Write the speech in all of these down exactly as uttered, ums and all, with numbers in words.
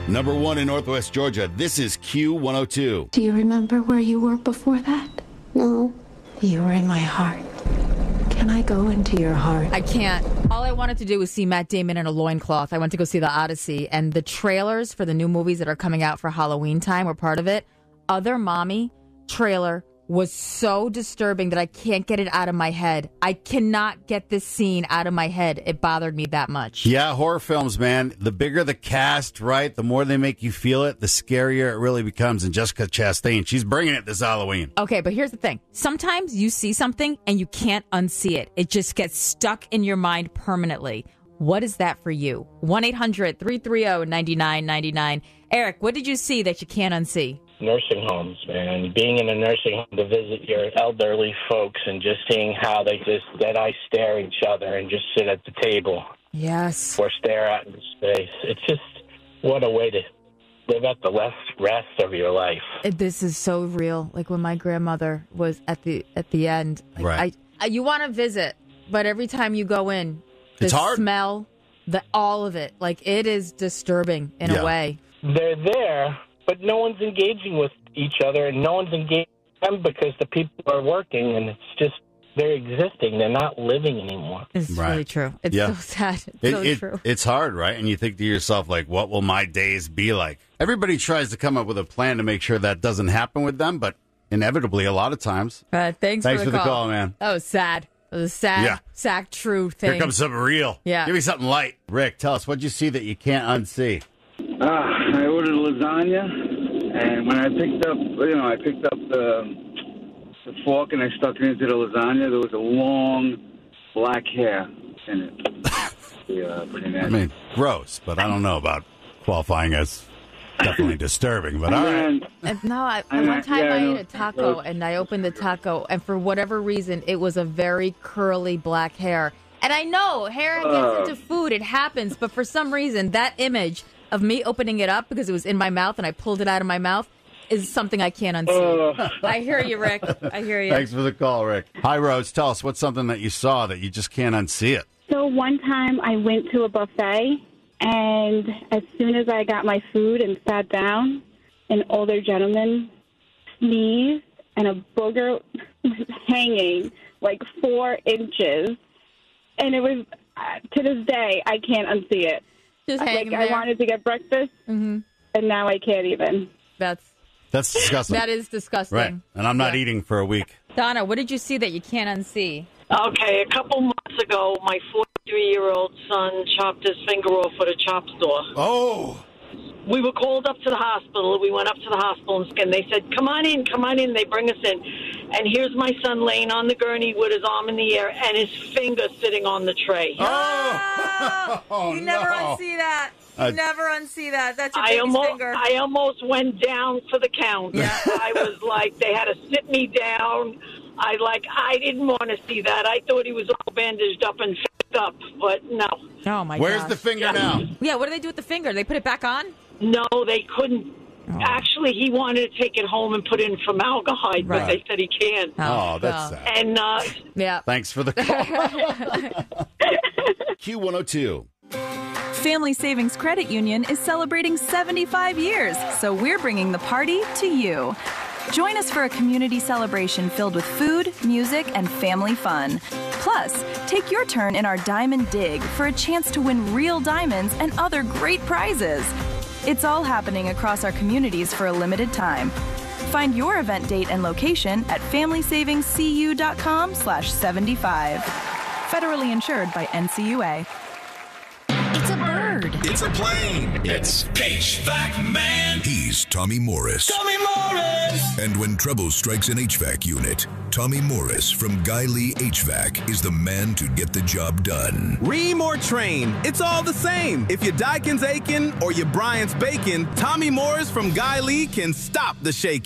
Number one in Northwest Georgia. This is Q one oh two. Do you remember where you were before that? No. You were in my heart. Can I go into your heart? I can't. All I wanted to do was see Matt Damon in a loincloth. I went to go see The Odyssey, and the trailers for the new movies that are coming out for Halloween time were part of it. Other Mommy trailer was so disturbing that I can't get it out of my head. I cannot get this scene out of my head. It bothered me that much. Yeah, horror films, man. The bigger the cast, right, the more they make you feel it, the scarier it really becomes. And Jessica Chastain, she's bringing it this Halloween. Okay, but here's the thing. Sometimes you see something and you can't unsee it. It just gets stuck in your mind permanently. What is that for you? one eight hundred three three zero nine nine nine nine. Eric, what did you see that you can't unsee? Nursing homes, man. Being in a nursing home to visit your elderly folks and just seeing how they just dead-eye stare at each other and just sit at the table. Yes. Or stare out into space. It's just, what a way to live out the last rest of your life. This is so real. Like when my grandmother was at the at the end. Like Right. I, I, you want to visit, but every time you go in, the It's hard. smell, the all of it, like it is disturbing in Yeah. a way. They're there, but no one's engaging with each other, and no one's engaging with them because the people are working, and it's just, they're existing. They're not living anymore. It's Right. really true. It's Yeah. so sad. It's It, so it- true. It's hard, right? And you think to yourself, like, what will my days be like? Everybody tries to come up with a plan to make sure that doesn't happen with them, but inevitably, a lot of times. Uh, thanks, Thanks for for the the call. call, man. That was sad. It was a sad, Yeah. sad, true thing. Here comes something real. Yeah. Give me something light. Rick, tell us, what'd you see that you can't unsee? Uh, I ordered lasagna, and when I picked up, you know, I picked up the, the fork and I stuck it into the lasagna, there was a long black hair in it. Yeah, pretty I nasty. mean, gross, but I don't know about qualifying as definitely disturbing, but all right. And And no, I, I- one time yeah, I I know. ate a taco and I opened the taco, and for whatever reason, it was a very curly black hair. And I know hair gets Uh. into food, it happens, but for some reason, that image of me opening it up because it was in my mouth and I pulled it out of my mouth is something I can't unsee. uh, I hear you, Rick. I hear you. Thanks for the call, Rick. Hi, Rose. Tell us, what's something that you saw that you just can't unsee it? So one time I went to a buffet, and as soon as I got my food and sat down, an older gentleman sneezed, and a booger was hanging like four inches. And it was, uh, to this day, I can't unsee it. Just Like, hanging I there. wanted to get breakfast, hmm and now I can't even. That's That's disgusting. that is disgusting. Right. And I'm not Yeah. eating for a week. Donna, what did you see that you can't unsee? Okay, a couple months ago, my forty-three-year-old son chopped his finger off at a chop store. Oh. We were called up to the hospital. We went up to the hospital, and they said, come on in, come on in. They bring us in. And here's my son laying on the gurney with his arm in the air and his finger sitting on the tray. Oh, oh you never no. unsee that. You Uh, never unsee that. That's your I baby's almost, finger. I almost went down for the count. Yeah. I was like, they had to sit me down. I like, I didn't want to see that. I thought he was all bandaged up and f***ed up, but no. Oh, my Where's gosh. the finger now? Yeah, what do they do with the finger? They put it back on? No, they couldn't. Actually, he wanted to take it home and put in formaldehyde, but Right. they said he can't. Oh, that's well, sad. And uh, Yeah. Thanks for the call. Q one oh two. Family Savings Credit Union is celebrating seventy-five years, so we're bringing the party to you. Join us for a community celebration filled with food, music, and family fun. Plus, take your turn in our Diamond Dig for a chance to win real diamonds and other great prizes. It's all happening across our communities for a limited time. Find your event date and location at familysavingcu.com slash 75. Federally insured by N C U A. It's a bird. It's a plane. It's H V A C Man. He's Tommy Morris. Tommy Morris. And when trouble strikes an H V A C unit, Tommy Morris from Guy Lee H V A C is the man to get the job done. Ream or train, it's all the same. If your Daikin's aching or your Bryant's baking, Tommy Morris from Guy Lee can stop the shaking.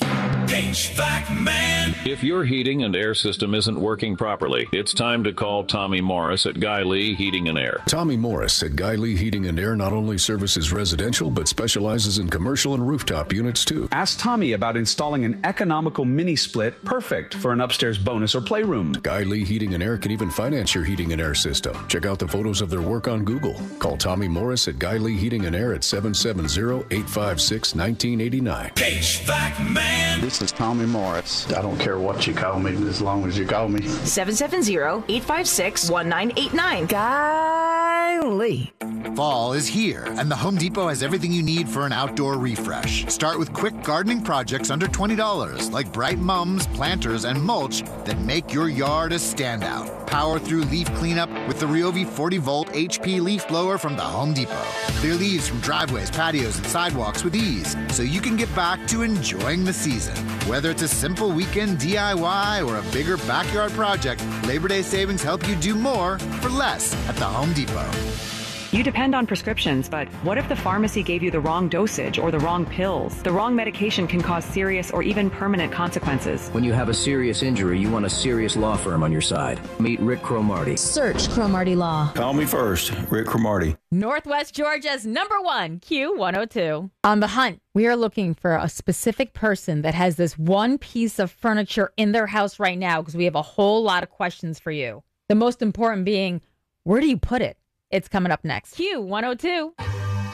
H V A C Man. If your heating and air system isn't working properly, it's time to call Tommy Morris at Guy Lee Heating and Air. Tommy Morris at Guy Lee Heating and Air not only services residential, but specializes in commercial and rooftop units too. Ask Tommy about installing an economical mini split perfect for an upstairs bonus or playroom. Guy Lee Heating and Air can even finance your heating and air system. Check out the photos of their work on Google. Call Tommy Morris at Guy Lee Heating and Air at seven seven zero, eight five six, one nine eight nine. H V A C Man. This is Tommy Morris. I don't care what you call me as long as you call me. seven seven zero, eight five six, one nine eight nine. Guy Lee. Fall is here, and the Home Depot has everything you need for an outdoor refresh. Start with quick gardening projects under twenty dollars, like bright mums, planters, and mulch that make your yard a standout. Power through leaf cleanup with the Ryobi forty volt H P leaf blower from the Home Depot. Clear leaves from driveways, patios, and sidewalks with ease, so you can get back to enjoying the season. Whether it's a simple weekend D I Y or a bigger backyard project, Labor Day savings help you do more for less at the Home Depot. You depend on prescriptions, but what if the pharmacy gave you the wrong dosage or the wrong pills? The wrong medication can cause serious or even permanent consequences. When you have a serious injury, you want a serious law firm on your side. Meet Rick Cromartie. Search Cromartie Law. Call me first, Rick Cromartie. Northwest Georgia's number one, Q one oh two. On the hunt, we are looking for a specific person that has this one piece of furniture in their house right now because we have a whole lot of questions for you. The most important being, where do you put it? It's coming up next. Q one oh two.